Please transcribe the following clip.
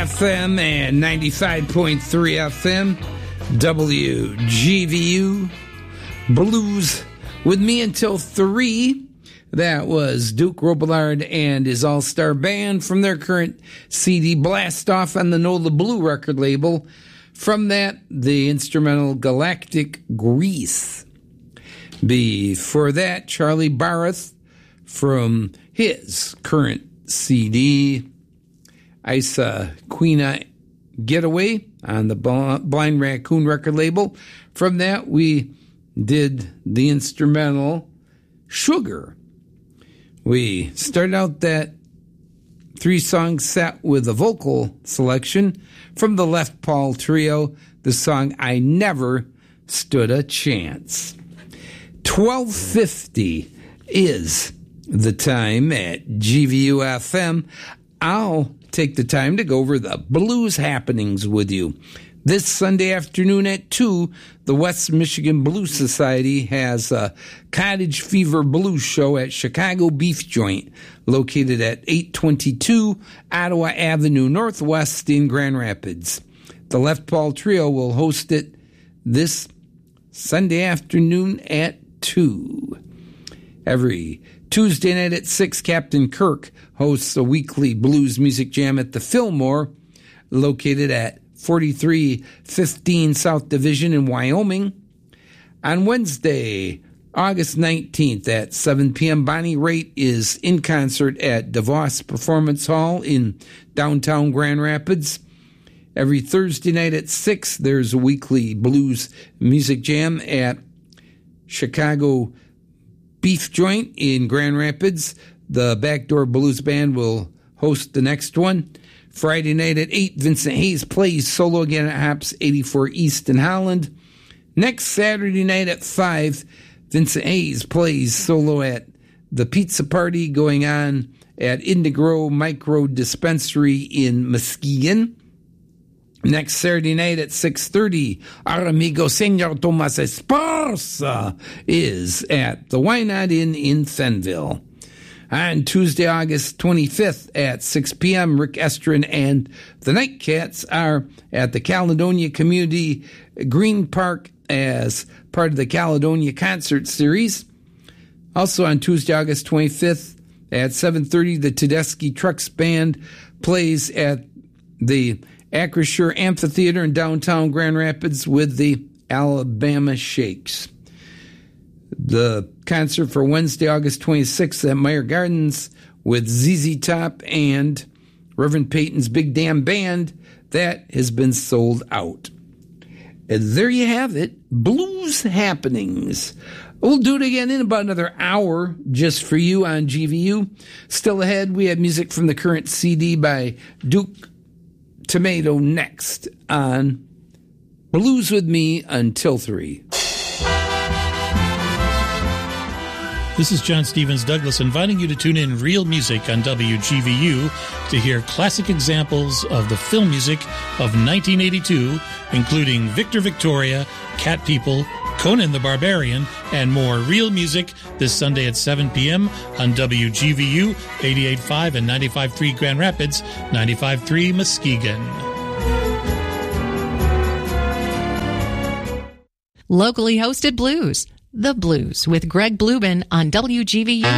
FM and 95.3 FM, WGVU, Blues with me until 3. That was Duke Robillard and his all-star band from their current CD Blast Off on the Nola Blue record label. From that, the instrumental Galactic Grease. Before that, Charlie Barrett from his current CD, Isa Queena Getaway on the Blind Raccoon record label. From that, we did the instrumental Sugar. We started out that 3-song set with a vocal selection from the Left Paul Trio, the song I Never Stood a Chance. 12:50 is the time at GVU FM. I'll take the time to go over the blues happenings with you. This Sunday afternoon at 2, the West Michigan Blues Society has a Cottage Fever Blues show at Chicago Beef Joint, located at 822 Ottawa Avenue Northwest in Grand Rapids. The Left Paul Trio will host it this Sunday afternoon at 2. Every Tuesday night at 6, Captain Kirk hosts a weekly blues music jam at the Fillmore, located at 4315 South Division in Wyoming. On Wednesday, August 19th at 7 p.m., Bonnie Raitt is in concert at DeVos Performance Hall in downtown Grand Rapids. Every Thursday night at 6, there's a weekly blues music jam at Chicago Beef Joint in Grand Rapids. The Backdoor Blues Band will host the next one. Friday night at 8, Vincent Hayes plays solo again at Hops 84 East in Holland. Next Saturday night at 5, Vincent Hayes plays solo at the Pizza Party going on at Indigo Micro Dispensary in Muskegon. Next Saturday night at 6:30, our amigo Senor Tomas Esparza is at the Why Not Inn in Fenville. On Tuesday, August 25th at 6 p.m., Rick Estrin and the Nightcats are at the Caledonia Community Green Park as part of the Caledonia Concert Series. Also on Tuesday, August 25th at 7:30, the Tedeschi Trucks Band plays at the Acrisure Amphitheater in downtown Grand Rapids with the Alabama Shakes. The concert for Wednesday, August 26th at Meyer Gardens with ZZ Top and Reverend Peyton's Big Damn Band, that has been sold out. And there you have it, blues happenings. We'll do it again in about another hour just for you on GVU. Still ahead, we have music from the current CD by Duke Tomato next on Blues With Me until 3. This is John Stevens Douglas inviting you to tune in Real Music on WGVU to hear classic examples of the film music of 1982, including Victor Victoria, Cat People, Conan the Barbarian, and more real music this Sunday at 7 p.m. on WGVU 88.5 and 95.3 Grand Rapids, 95.3 Muskegon. Locally hosted blues. The Blues with Greg Blubin on WGVU.